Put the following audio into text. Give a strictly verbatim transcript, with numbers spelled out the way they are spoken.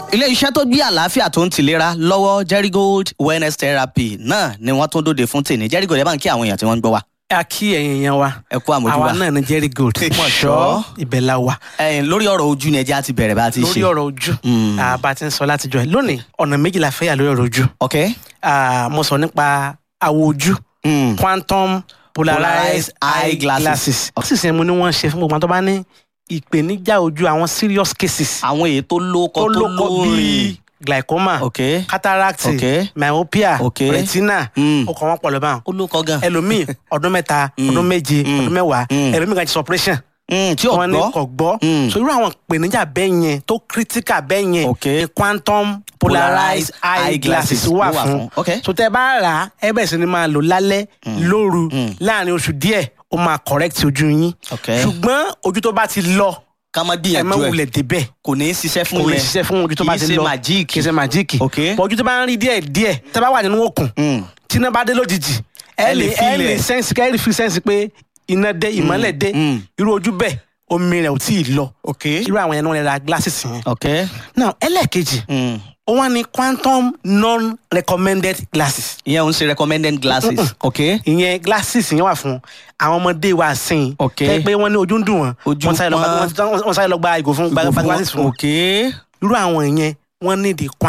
ilé iṣẹ́ tó gbé àlàáfíà tó ń tìlera lọ́wọ́ Jerigold wellness therapy náà ni wọ́n tún dòde fún tèmi. Jerigold ẹ bá ń kí àwọn èèyàn tí wọ́n ń gbọ́ wa. a kí ẹ̀yin èèyàn wa. ẹ kú àmójúbà. àwa náà ni Jerigold. mọ̀ṣọ́ ibẹ̀ la wà. ẹ̀yin lórí ọ̀rọ̀ ojú ni ẹjẹ́ á ti bẹ̀rẹ̀ bá a ti ṣe. lórí ọ̀rọ̀ ojú. bá a ti ń sọ látijọ́ ẹ̀ lónìí ọ̀nà méjì la fẹ́ yà lórí ọ̀rọ̀ ojú. ok. mo sọ nípa àwọ̀ ojú. quantum polarized eye glasses. oxygen mo ní wọ́n ṣe fún gbogbo àwọn tó bá ní ìpèníjà ojú, àwọn serious cases. àwọn èyí tó lóko tó lórí glaucoma, okay. cataract, okay. myopia, okay. retina, ó kàn wọ́n pọ̀ lọ́ba. ó lóko gan. ẹlòmíì ọdún mẹ́ta ọdún méje ọdún mẹ́wàá ẹlòmíì kan ti suppression. tí ò gbọ́ kò gbọ́. so irú àwọn ìpèníjà bẹ́ẹ̀ yẹn tó critical bẹ́ẹ̀ yẹn ni quantum polarized eye glasses wà fún. so tẹ́ bá rà á ẹ bẹ̀rẹ̀ sí ni máa lò lálẹ́ lóru láàrin oṣù díẹ̀ ó máa correct ojú yín. ṣùgbọ́n ojú tó bá ti lọ ká má gbìyànjú ẹ ẹ má wulẹ̀ débẹ̀. kò ní í ṣiṣẹ́ fún yẹn kò ní í ṣiṣẹ́ fún ojú tó bá ti lọ kì í ṣe màjíìkì kì í ṣe màjíìkì. bọ̀ ojú tó bá ń rí díẹ̀ díẹ̀ tẹ́ bá wà nínú òkun tí iná bá dé lójijì ẹ lè ẹ lè sẹ́ǹsì ká ẹ lè fi sẹ́ǹsì pé iná dé ìmọ́lẹ̀ dé irú ojú bẹ́ẹ̀ omi rẹ̀ ò tí ì lọ. irú àwọn yẹn náà lè ra glasses yẹn. now ẹlẹ́ẹ̀kejì ó wá ní quantum non-recommended glasses. ìyẹn ò ń ṣe recommended glasses. Mm-mm. ok. ìyẹn glasses yẹn wà fún àwọn ọmọdé wa sìn. ok. tẹ́ pé wọ́n ní ojú ń dùn wọ́n. ojú wọ́n sáré lọ gba wọ́n sáré lọ gba ìgò fún gba glasses fún wọn. ok. irú àwọn yẹn wọ́n ní the